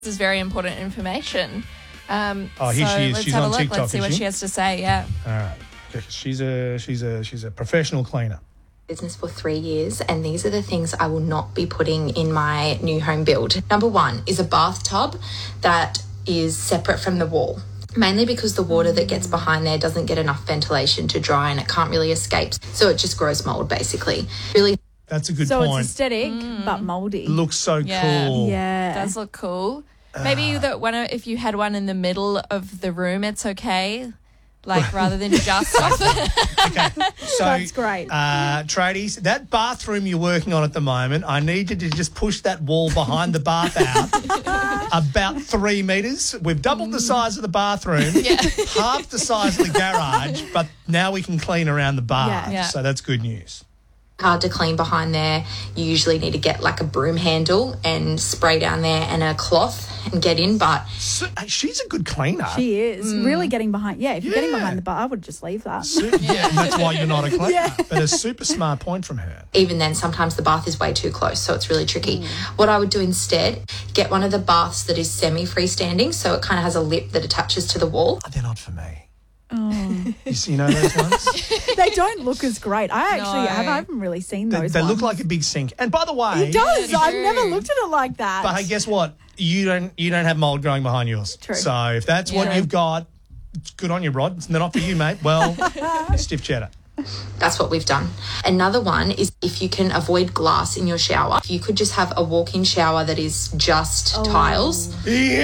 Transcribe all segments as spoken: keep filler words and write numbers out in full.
This is very important information. Um, oh, here so she is. Let's She's have on a look. TikTok. Let's see is what she? she has to say. Yeah. All right. She's a she's a she's a professional cleaner. Business for three years, and these are the things I will not be putting in my new home build. Number one is a bathtub that is separate from the wall, mainly because the water that gets behind there doesn't get enough ventilation to dry and it can't really escape, so it just grows mold basically. Really. That's a good so point. it's aesthetic but mouldy. It looks so Yeah. cool. Yeah. It does look cool. Maybe that one, if you had one in the middle of the room, it's okay. Like rather than just off the... Okay, so That's great. Uh, tradies, that bathroom you're working on at the moment, I need you to just push that wall behind the bath out about three metres. We've doubled the size of the bathroom, Yeah. half the size of the garage, but now we can clean around the bath. Yeah. Yeah. So that's good news. Hard to clean behind there. You usually need to get like a broom handle and spray down there and a cloth and get in, but So, hey, she's a good cleaner. She is really getting behind. Yeah, if you're getting Yeah. behind the bar, I would just leave that. Su- yeah, that's why you're not a cleaner. Yeah. But a super smart point from her. even then sometimes the bath is way too close, so it's really tricky. What I would do instead, get one of the baths that is semi-freestanding, so it kind of has a lip that attaches to the wall. Oh, they're not for me. Oh. You, see, you know those ones? They don't look as great. I actually No. have, I haven't really seen They, those they ones. look like a big sink. And by the way, It does. Yeah, I've they never do. looked at it like that. but hey, guess what? You don't you don't have mold growing behind yours. True. So if that's what Yeah. you've got, it's good on you, Rod. It's not for you, mate. Well, stiff cheddar. That's what we've done. Another one is if you can avoid glass in your shower, if you could just have a walk-in shower that is just tiles.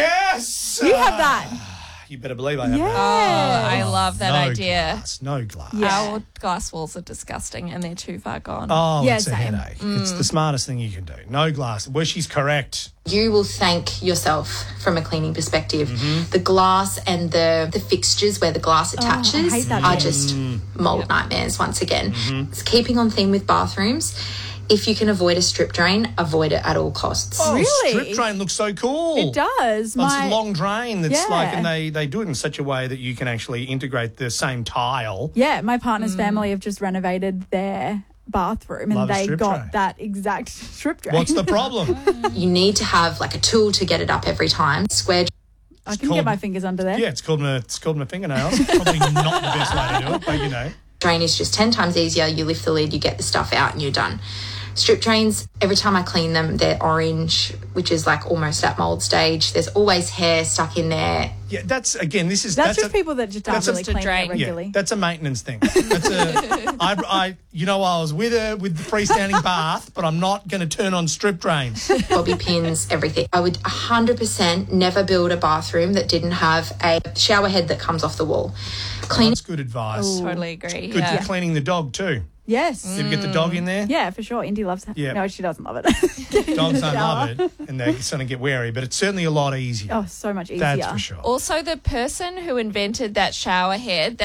Yes! you have that. You better believe I have Yeah. that. Oh, I love that no idea. Glass, no glass. Yeah. Our glass walls are disgusting and they're too far gone. Oh, Yeah, it's a same. headache. It's the smartest thing you can do. No glass. Well, she's correct. You will thank yourself from a cleaning perspective. The glass and the, the fixtures where the glass attaches hate that are bit. just mold nightmares once again. It's keeping on theme with bathrooms. If you can avoid a strip drain, avoid it at all costs. Oh, Really? strip drain looks so cool. It does. It's My, a long drain that's Yeah. like, and they, they do it in such a way that you can actually integrate the same tile. yeah, my partner's family have just renovated their bathroom and Love a they strip got drain. that exact strip drain. What's the problem? You need to have like a tool to get it up every time. Square I can called- get my fingers under there. Yeah, it's called my it's called my fingernails. Probably not the best way to do it, but you know. drain is just ten times easier. You lift the lid, you get the stuff out and you're done. Strip drains, every time I clean them, they're orange, which is like almost at mold stage. There's always hair stuck in there. Yeah, that's again. This is That's, that's just a, people that just aren't that's a- really Just a cleaning drain. it Yeah, regularly. that's a maintenance thing. That's a, I, I, you know, I was with her with the freestanding bath, but I'm not going to turn on strip drains. Bobby pins, everything. I would one hundred percent never build a bathroom that didn't have a shower head that comes off the wall. Clean That's good advice. Totally agree. Good yeah. for cleaning the dog too. Yes. Did you get the dog in there? Yeah, for sure. Indy loves it. Yeah. No, she doesn't love it. Dogs don't shower. love it, and they're going to get wary. But it's certainly a lot easier. Oh, so much easier. That's for sure. Also, the person who invented that shower head,